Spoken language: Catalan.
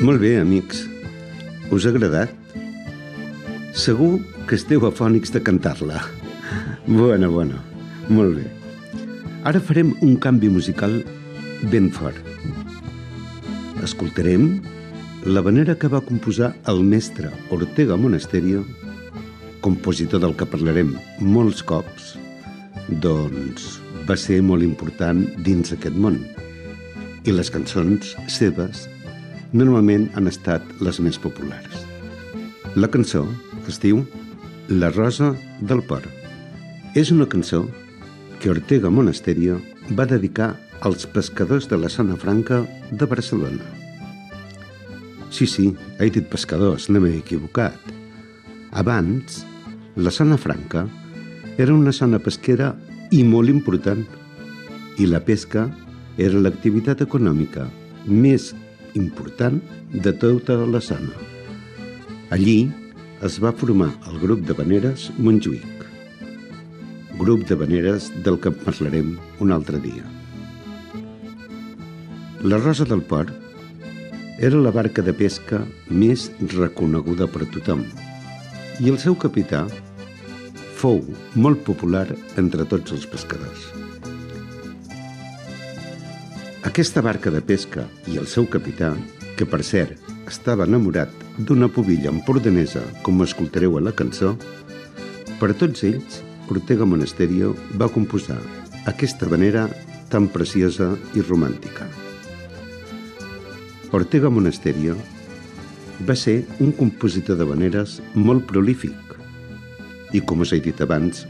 Molt bé, amics. Us ha agradat? Segur que esteu afònics de cantar-la. Bona. Molt bé. Ara farem un canvi musical ben fort. Escoltarem la vanera que va composar el mestre Ortega Monasterio, compositor del que parlarem molts cops, doncs va ser molt important dins aquest món. I les cançons seves normalment han estat les més populars. La cançó es diu La Rosa del Port. És una cançó que Ortega Monasterio va dedicar als pescadors de la Zona Franca de Barcelona. Sí, he dit pescadors, no m'he equivocat. Abans, la Zona Franca era una zona pesquera i molt important, i la pesca era l'activitat econòmica més important de tota la zona. Allí es va formar el grup d'havaneres Montjuïc, grup d'havaneres del que parlarem un altre dia. La Rosa del Port era la barca de pesca més reconeguda per tothom i el seu capità fou molt popular entre tots els pescadors. Aquesta barca de pesca i el seu capità, que per cert estava enamorat d'una pubilla empordanesa, com escoltareu a la cançó, per tots ells, Ortega Monasterio va composar aquesta vanera tan preciosa i romàntica. Ortega Monasterio va ser un compositor d'havaneres molt prolífic i, com us he dit abans,